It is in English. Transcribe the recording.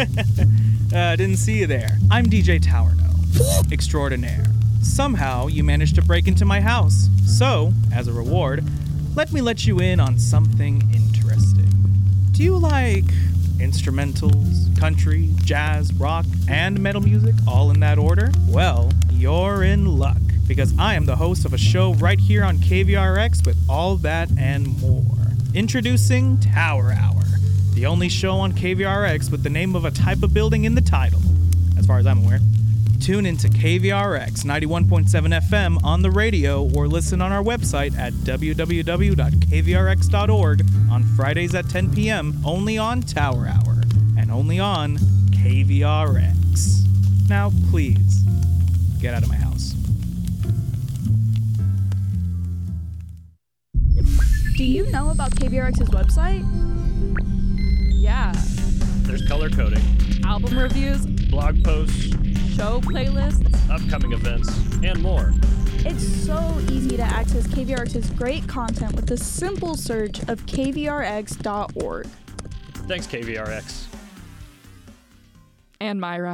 Didn't see you there. I'm DJ Towerno, extraordinaire. Somehow, you managed to break into my house. So, as a reward, let me let you in on something interesting. Do you like instrumentals, country, jazz, rock, and metal music all in that order? Well, you're in luck, because I am the host of a show right here on KVRX with all that and more. Introducing Tower Hour, the only show on KVRX with the name of a type of building in the title, as far as I'm aware. Tune into KVRX 91.7 FM on the radio or listen on our website at www.kvrx.org on Fridays at 10 p.m. only on Tower Hour and only on KVRX. Now, please, get out of my house. Do you know about KVRX's website? Yeah. There's color coding, Album reviews, blog posts, show playlists, upcoming events, and more. It's so easy to access KVRX's great content with a simple search of kvrx.org. Thanks, KVRX. and Myra.